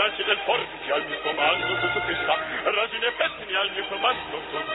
del forti al mio comando, tutto che sta, rasine e pettini al mio comando, tutto